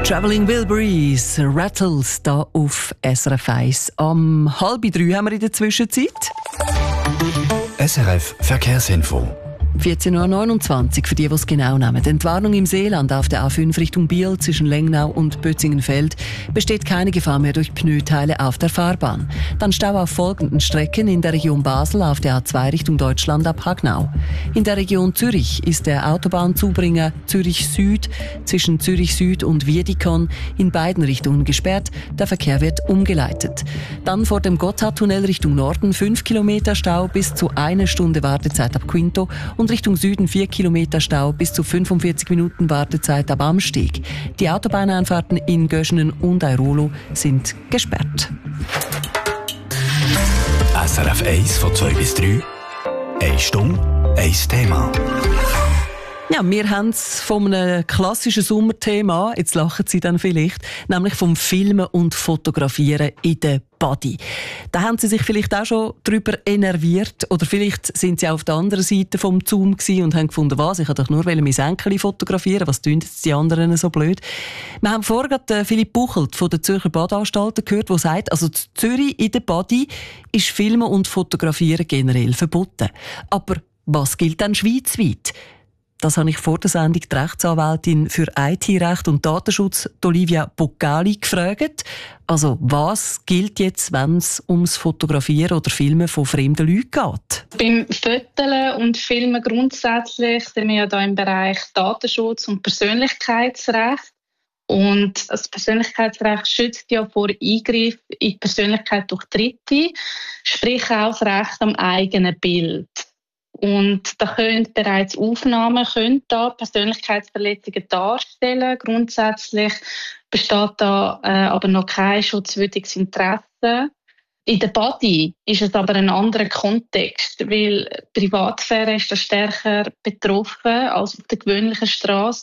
Travelling Wilburys, Rattles, da auf SRF 1. Am 2:30 haben wir in der Zwischenzeit. SRF Verkehrsinfo. 14.29 Uhr für die es genau nehmen. Die Entwarnung im Seeland auf der A5 Richtung Biel zwischen Lengnau und Bötzingenfeld besteht keine Gefahr mehr durch Pneuteile auf der Fahrbahn. Dann Stau auf folgenden Strecken in der Region Basel auf der A2 Richtung Deutschland ab Hagnau. In der Region Zürich ist der Autobahnzubringer Zürich Süd zwischen Zürich Süd und Wiedikon in beiden Richtungen gesperrt. Der Verkehr wird umgeleitet. Dann vor dem Gotthardtunnel Richtung Norden 5 Kilometer Stau bis zu 1 Stunde Wartezeit ab Quinto und Richtung Süden 4 Kilometer Stau bis zu 45 Minuten Wartezeit ab Amsteg. Die Autobahneinfahrten in Göschenen und Airolo sind gesperrt. SRF 1 von 2 bis 3. 1 Stunde, 1 Thema. Ja, wir haben es von einem klassischen Sommerthema, jetzt lachen Sie dann vielleicht, nämlich vom Filmen und Fotografieren in der Body. Da haben Sie sich vielleicht auch schon darüber enerviert oder vielleicht sind Sie auch auf der anderen Seite vom Zoom gewesen und haben gefunden, was, ich wollte doch nur mein Enkel fotografieren, was tun jetzt die anderen so blöd? Wir haben vorher gerade Philipp Buchelt von der Zürcher Badanstalten gehört, der sagt, also in Zürich in der Body ist Filmen und Fotografieren generell verboten. Aber was gilt dann schweizweit? Das habe ich vor der Sendung die Rechtsanwältin für IT-Recht und Datenschutz, Olivia Boccali, gefragt. Also, was gilt jetzt, wenn es ums Fotografieren oder Filmen von fremden Leuten geht? Beim Fotografieren und Filmen grundsätzlich sind wir ja da im Bereich Datenschutz und Persönlichkeitsrecht. Und das Persönlichkeitsrecht schützt ja vor Eingriff in die Persönlichkeit durch Dritte, sprich auch das Recht am eigenen Bild. Und da können bereits Aufnahmen da Persönlichkeitsverletzungen darstellen. Grundsätzlich besteht da aber noch kein schutzwürdiges Interesse. In der Body ist es aber ein anderer Kontext, weil die Privatsphäre ist da stärker betroffen als auf der gewöhnlichen Straße,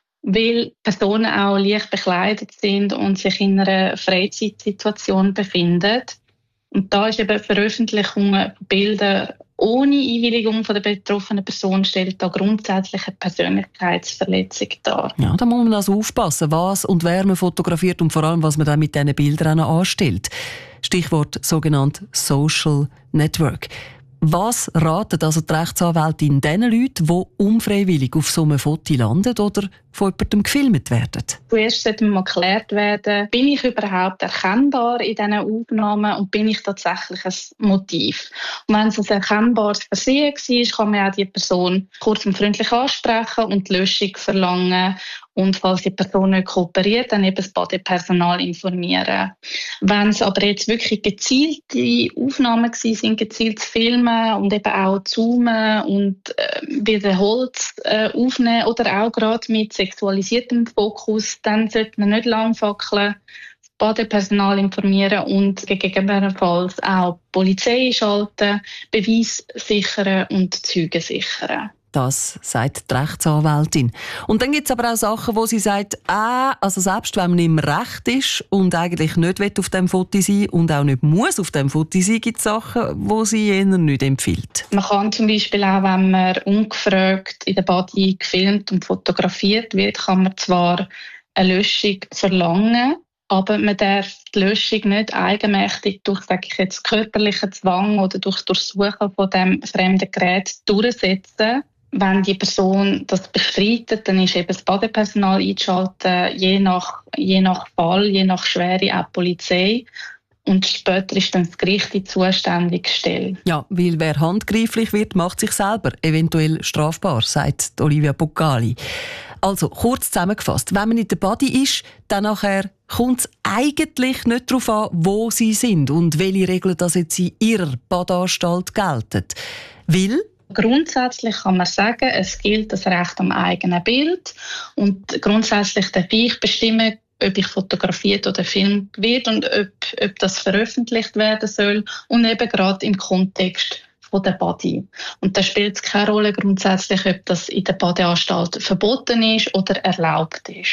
weil Personen auch leicht bekleidet sind und sich in einer Freizeitsituation befinden. Und da ist eben Veröffentlichung von Bildern ohne Einwilligung von der betroffenen Person stellt da grundsätzlich eine Persönlichkeitsverletzung dar. Ja, da muss man also aufpassen, was und wer man fotografiert und vor allem, was man dann mit diesen Bildern anstellt. Stichwort sogenannt Social Network. Was raten also die Rechtsanwältin den Leuten, die unfreiwillig auf so einem Foto landen oder von jemandem gefilmt werden? Zuerst sollte mal geklärt werden, bin ich überhaupt erkennbar in diesen Aufnahmen und bin ich tatsächlich ein Motiv? Und wenn es ein erkennbares Versehen war, kann man auch die Person kurz und freundlich ansprechen und die Löschung verlangen. Und falls die Person nicht kooperiert, dann eben das Badepersonal informieren. Wenn es aber jetzt wirklich gezielte Aufnahmen waren, gezielt filmen und eben auch zoomen und wiederholt aufnehmen oder auch gerade mit sexualisiertem Fokus, dann sollte man nicht lang fackeln, das Badepersonal informieren und gegebenenfalls auch die Polizei schalten, Beweis sichern und Zeugen sichern. Das sagt die Rechtsanwältin. Und dann gibt es aber auch Sachen, wo sie sagt, also selbst wenn man im Recht ist und eigentlich nicht auf dem Foto sein und auch nicht muss auf dem Foto sein, gibt es Sachen, die sie eher nicht empfiehlt. Man kann zum Beispiel auch, wenn man ungefragt in der Body gefilmt und fotografiert wird, kann man zwar eine Löschung verlangen, aber man darf die Löschung nicht eigenmächtig durch, sage ich jetzt, körperlichen Zwang oder durch Durchsuchen von dem fremden Gerät durchsetzen. Wenn die Person das bestreitet, dann ist eben das Badepersonal einzuschalten, je nach Fall, je nach Schwere auch die Polizei. Und später ist dann das Gericht die zuständige Stelle. Ja, weil wer handgreiflich wird, macht sich selber eventuell strafbar, sagt Olivia Boccali. Also, kurz zusammengefasst, wenn man in der Body ist, dann nachher kommt es eigentlich nicht darauf an, wo sie sind und welche Regeln das jetzt in ihrer Badanstalt gelten. Weil grundsätzlich kann man sagen, es gilt das Recht am eigenen Bild und grundsätzlich darf ich bestimmen, ob ich fotografiert oder gefilmt wird und ob das veröffentlicht werden soll und eben gerade im Kontext von der Body. Und da spielt es keine Rolle grundsätzlich, ob das in der Badeanstalt verboten ist oder erlaubt ist.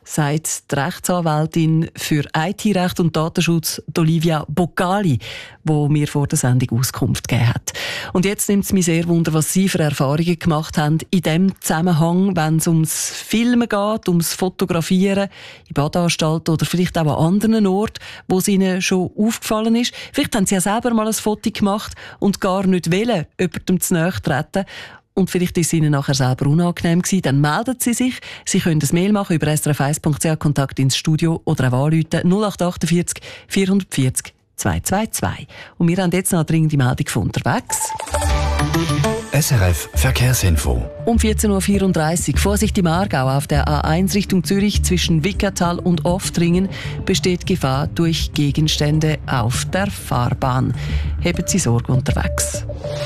sagt die Rechtsanwältin für IT-Recht und Datenschutz Olivia Boccali, die mir vor der Sendung Auskunft gegeben hat. Und jetzt nimmt es mich sehr wunder, was Sie für Erfahrungen gemacht haben in diesem Zusammenhang, wenn es ums Filmen geht, ums Fotografieren in Badanstalten oder vielleicht auch an anderen Orten, wo es Ihnen schon aufgefallen ist. Vielleicht haben Sie ja selber mal ein Foto gemacht und gar nicht wollen, jemandem zu nahe treten. Und vielleicht ist es Ihnen nachher selber unangenehm gewesen, dann melden Sie sich. Sie können ein Mail machen über srf1.ch, Kontakt ins Studio oder auch anrufen 0848 440 222. Und wir haben jetzt noch eine dringende Meldung von unterwegs. SRF Verkehrsinfo. Um 14.34 Uhr, Vorsicht im Aargau, auf der A1 Richtung Zürich zwischen Wickertal und Oftringen besteht Gefahr durch Gegenstände auf der Fahrbahn. Haben Sie Sorge unterwegs.